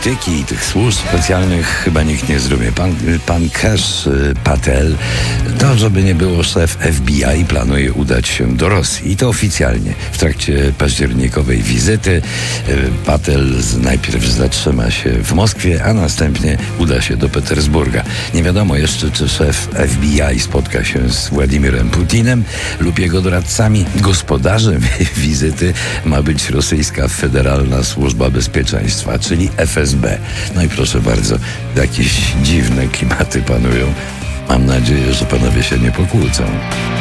polityki i tych służb specjalnych chyba nikt nie zrobi. Pan Kash Patel, to żeby nie było szef FBI, planuje udać się do Rosji. I to oficjalnie. W trakcie październikowej wizyty Patel najpierw zatrzyma się w Moskwie, a następnie uda się do Petersburga. Nie wiadomo jeszcze, czy szef FBI spotka się z Władimirem Putinem lub jego doradcami. Gospodarzem wizyty ma być rosyjska Federalna Służba Bezpieczeństwa, czyli FSB. No i proszę bardzo, jakieś dziwne klimaty panują. Mam nadzieję, że panowie się nie pokłócą.